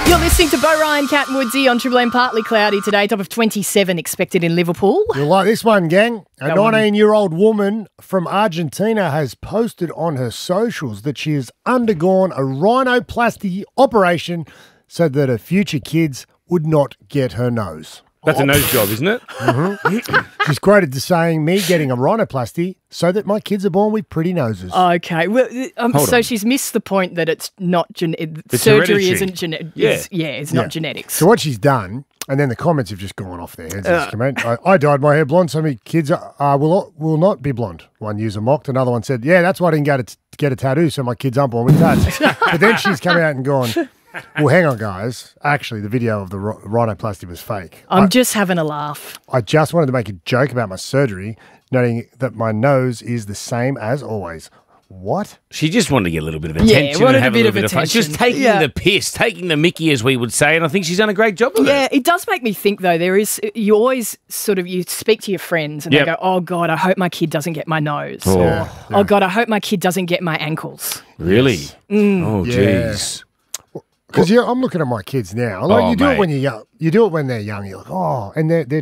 You're listening to Bo Ryan, Cat and Woodsy on Triple M. Partly cloudy today. Top of 27 expected in Liverpool. You'll like this one, gang. A Go on. 19-year-old woman from Argentina has posted on her socials that she has undergone a rhinoplasty operation so that her future kids would not get her nose. That's a nose job, isn't it? She's quoted to saying, me getting a rhinoplasty so that my kids are born with pretty noses. Okay. Well, so on. she's missed the point that it's not surgery hereditary. isn't genetic. Yeah. It's not genetics. So what she's done, and then the comments have just gone off their heads. in this comment. I dyed my hair blonde, so my kids will not be blonde. One user mocked. Another one said, yeah, that's why I didn't get a tattoo, so my kids aren't born with tats. But then she's come out and gone, well, hang on, guys. Actually, the video of the rhinoplasty was fake. I'm just having a laugh. I just wanted to make a joke about my surgery, noting that my nose is the same as always. What? She just wanted to get a little bit of Yeah, attention wanted and have a bit little of bit of fun. She was attention. taking the piss, taking the mickey, as we would say, and I think she's done a great job of Yeah, it. it does make me think, though, you always you speak to your friends and Yep. they go, oh, God, I hope my kid doesn't get my nose. Oh. Or, oh, God, I hope my kid doesn't get my ankles. Really? Oh, Yeah. jeez. Because I'm looking at my kids now. Like Oh, you do mate. it when you're young. You do it when they're young. You're like, oh, and they're